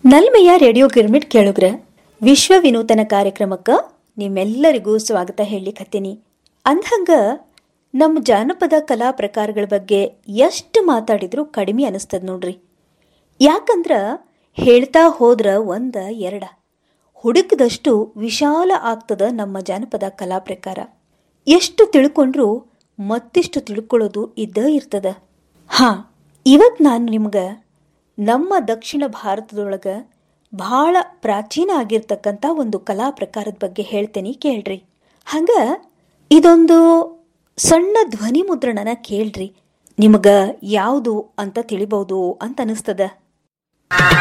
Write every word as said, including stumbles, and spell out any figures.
ನಲ್ಮೆಯ radio girmit ಕೇಳುಗ್ರ ವಿಶ್ವ ವಿನೂತನ ಕಾರ್ಯಕ್ರಮಕ್ಕೆ ನಿಮ್ಮೆಲ್ಲರಿಗೂ ಸ್ವಾಗತ ಹೇಳಿಕತ್ತೀನಿ. ಅಂದ್ಹಂಗ ನಮ್ಮ ಜಾನಪದ ಕಲಾ ಪ್ರಕಾರಗಳ ಬಗ್ಗೆ ಎಷ್ಟು ಮಾತಾಡಿದ್ರೂ ಕಡಿಮೆ ಅನಿಸ್ತದ ನೋಡ್ರಿ. ಯಾಕಂದ್ರ ಹೇಳ್ತಾ ಹೋದ್ರ ಒಂದ ಎರಡ ಹುಡುಕದಷ್ಟು ವಿಶಾಲ ಆಗ್ತದ ನಮ್ಮ ಜಾನಪದ ಕಲಾ ಪ್ರಕಾರ. ಎಷ್ಟು ತಿಳ್ಕೊಂಡ್ರೂ ಮತ್ತಿಷ್ಟು ತಿಳ್ಕೊಳ್ಳೋದು ಇದ್ದ ಇರ್ತದ. ಹಾ, ಇವತ್ತು ನಾನು ನಿಮ್ಗೆ ನಮ್ಮ ದಕ್ಷಿಣ ಭಾರತದೊಳಗೆ ಬಹಳ ಪ್ರಾಚೀನ ಆಗಿರ್ತಕ್ಕಂಥ ಒಂದು ಕಲಾ ಪ್ರಕಾರದ ಬಗ್ಗೆ ಹೇಳ್ತೇನೆ, ಕೇಳ್ರಿ. ಹಂಗ ಇದೊಂದು ಸಣ್ಣ ಧ್ವನಿ ಮುದ್ರಣನ ಕೇಳ್ರಿ, ನಿಮಗ ಯಾವುದು ಅಂತ ತಿಳಿಬಹುದು ಅಂತ ಅನಿಸ್ತದ.